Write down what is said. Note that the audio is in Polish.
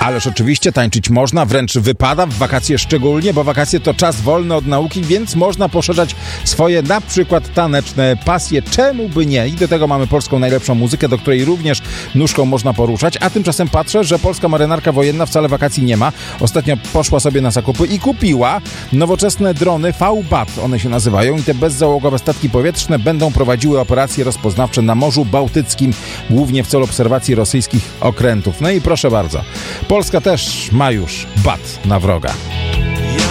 Ależ oczywiście tańczyć można, wręcz wypada, w wakacje szczególnie, bo wakacje to czas wolny od nauki, więc można poszerzać swoje na przykład taneczne pasje. Czemu by nie? I do tego mamy polską najlepszą muzykę, do której również nóżką można poruszać, a tymczasem patrzę, że polska marynarka wojenna wcale wakacji nie ma. Ostatnio poszła sobie na zakupy i kupiła nowoczesne drony V-BAT, one się nazywają, i te bezzałogowe statki powietrzne będą prowadziły operacje rozpoznawcze na Morzu Bałtyckim, głównie w celu obserwacji rosyjskich okrętów. No i proszę bardzo, Polska też ma już bat na wroga.